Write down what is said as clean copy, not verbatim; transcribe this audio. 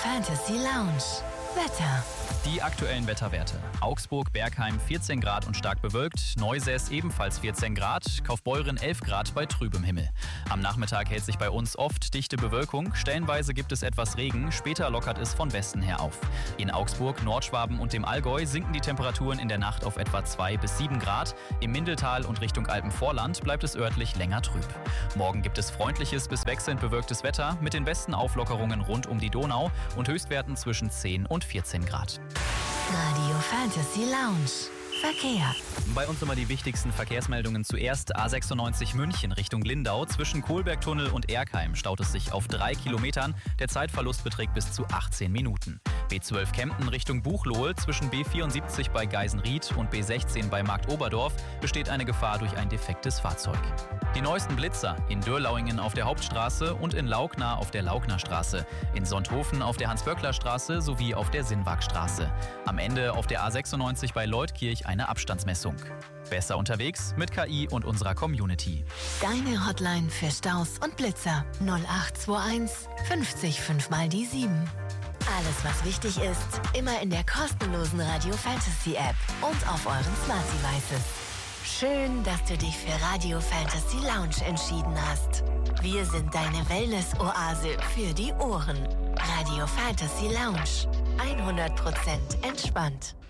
Fantasy Lounge. Wetter. Die aktuellen Wetterwerte. Augsburg, Bergheim 14 Grad und stark bewölkt, Neusäß ebenfalls 14 Grad, Kaufbeuren 11 Grad bei trübem Himmel. Am Nachmittag hält sich bei uns oft dichte Bewölkung, stellenweise gibt es etwas Regen, später lockert es von Westen her auf. In Augsburg, Nordschwaben und dem Allgäu sinken die Temperaturen in der Nacht auf etwa 2 bis 7 Grad. Im Mindeltal und Richtung Alpenvorland bleibt es örtlich länger trüb. Morgen gibt es freundliches bis wechselnd bewölktes Wetter mit den besten Auflockerungen rund um die Donau und Höchstwerten zwischen 10 und 14 Grad. Radio Fantasy Lounge. Verkehr. Bei uns immer die wichtigsten Verkehrsmeldungen zuerst. A96 München Richtung Lindau. Zwischen Kohlbergtunnel und Erkheim staut es sich auf 3 Kilometern. Der Zeitverlust beträgt bis zu 18 Minuten. B12 Kempten Richtung Buchloe. Zwischen B74 bei Geisenried und B16 bei Marktoberdorf besteht eine Gefahr durch ein defektes Fahrzeug. Die neuesten Blitzer in Dürlauingen auf der Hauptstraße und in Laugnar auf der Laugnerstraße, in Sonthofen auf der Hans-Böckler-Straße sowie auf der Sinnwagstraße. Am Ende auf der A96 bei Leutkirch eine Abstandsmessung. Besser unterwegs mit KI und unserer Community. Deine Hotline für Staus und Blitzer 0821 50 5 mal die 7. Alles, was wichtig ist, immer in der kostenlosen Radio Fantasy App und auf euren Smart Devices. Schön, dass du dich für Radio Fantasy Lounge entschieden hast. Wir sind deine Wellness-Oase für die Ohren. Radio Fantasy Lounge. 100% entspannt.